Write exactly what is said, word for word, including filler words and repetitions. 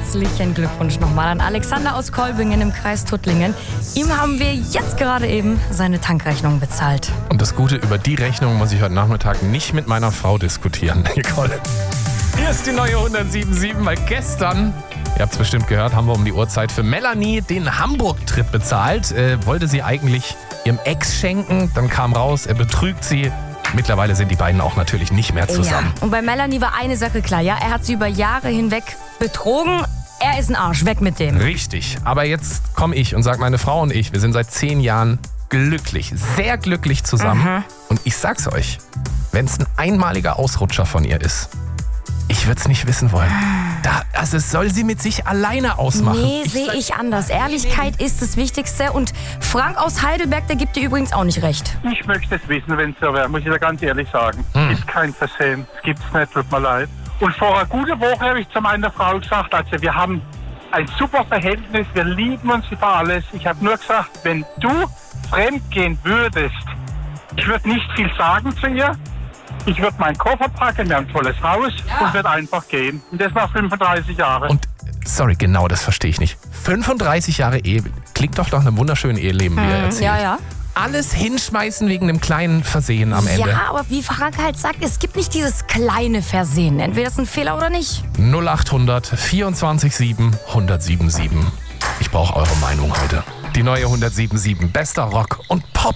herzlichen Glückwunsch nochmal an Alexander aus Kolbingen im Kreis Tuttlingen. Ihm haben wir jetzt gerade eben seine Tankrechnung bezahlt. Und das Gute, über die Rechnung muss ich heute Nachmittag nicht mit meiner Frau diskutieren, Nicole. Hier ist die neue hundertsieben Komma sieben, weil gestern, ihr habt es bestimmt gehört, haben wir um die Uhrzeit für Melanie den Hamburg-Trip bezahlt. Äh, wollte sie eigentlich ihrem Ex schenken, dann kam raus, er betrügt sie. Mittlerweile sind die beiden auch natürlich nicht mehr zusammen. Ja, und bei Melanie war eine Sache klar, ja, er hat sie über Jahre hinweg betrogen. Er ist ein Arsch, weg mit dem. Richtig, aber jetzt komme ich und sage, meine Frau und ich, wir sind seit zehn Jahren glücklich, sehr glücklich zusammen. Mhm. Und ich sag's euch, wenn es ein einmaliger Ausrutscher von ihr ist, ich würde es nicht wissen wollen. Da, also soll sie mit sich alleine ausmachen. Nee, sehe ich anders. Ehrlichkeit ist das Wichtigste. Und Frank aus Heidelberg, der gibt dir übrigens auch nicht recht. Ich möchte es wissen, wenn es so wäre, muss ich da ganz ehrlich sagen. Hm. Ist kein Versehen, das gibt's nicht, tut mir leid. Und vor einer guten Woche habe ich zu meiner Frau gesagt, also wir haben ein super Verhältnis, wir lieben uns über alles. Ich habe nur gesagt, wenn du fremdgehen würdest, ich würde nicht viel sagen zu ihr. Ich würde meinen Koffer packen, wir haben ein tolles Haus ja. und würde einfach gehen. Und das nach fünfunddreißig Jahren. Und, sorry, genau, das verstehe ich nicht. fünfunddreißig Jahre Ehe, klingt doch nach einem wunderschönen Eheleben, wie er erzählt. Ja, ja. Alles hinschmeißen wegen einem kleinen Versehen am Ende. Ja, aber wie Frank halt sagt, es gibt nicht dieses kleine Versehen. Entweder ist ein Fehler oder nicht. null achthundert vierundzwanzig sieben hundertsieben sieben. Ich brauche eure Meinung heute. Die neue hundertsieben Komma sieben. Bester Rock und Pop.